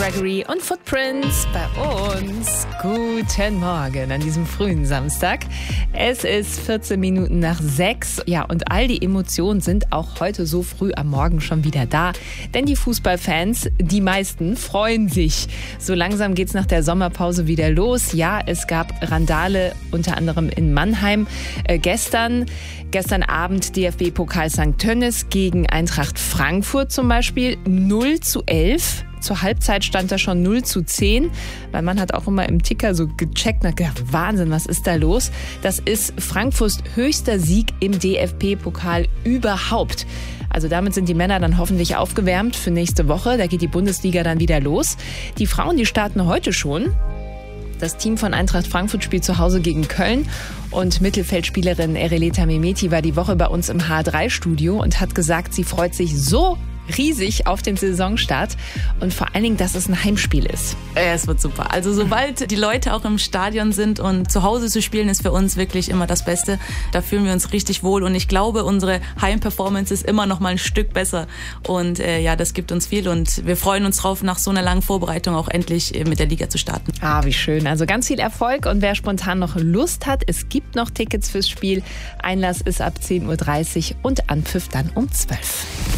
Gregory und Footprints bei uns. Guten Morgen an diesem frühen Samstag. Es ist 14 Minuten nach 6. Ja, und all die Emotionen sind auch heute so früh am Morgen schon wieder da. Denn die Fußballfans, die meisten, freuen sich. So langsam geht's nach der Sommerpause wieder los. Ja, es gab Randale, unter anderem in Mannheim. Gestern Abend DFB-Pokal St. Tönnies gegen Eintracht Frankfurt zum Beispiel 0:11. Zur Halbzeit stand da schon 0:10. Mein Mann hat auch immer im Ticker so gecheckt und hat gedacht, Wahnsinn, was ist da los? Das ist Frankfurts höchster Sieg im DFB-Pokal überhaupt. Also damit sind die Männer dann hoffentlich aufgewärmt für nächste Woche. Da geht die Bundesliga dann wieder los. Die Frauen, die starten heute schon. Das Team von Eintracht Frankfurt spielt zu Hause gegen Köln und Mittelfeldspielerin Ereleta Mehmeti war die Woche bei uns im H3-Studio und hat gesagt, sie freut sich so riesig auf den Saisonstart und vor allen Dingen, dass es ein Heimspiel ist. Es wird super. Also sobald die Leute auch im Stadion sind und zu Hause zu spielen, ist für uns wirklich immer das Beste. Da fühlen wir uns richtig wohl und ich glaube, unsere Heimperformance ist immer noch mal ein Stück besser und ja, das gibt uns viel und wir freuen uns drauf, nach so einer langen Vorbereitung auch endlich mit der Liga zu starten. Ah, wie schön. Also ganz viel Erfolg und wer spontan noch Lust hat, es gibt noch Tickets fürs Spiel. Einlass ist ab 10:30 Uhr und Anpfiff dann um 12 Uhr.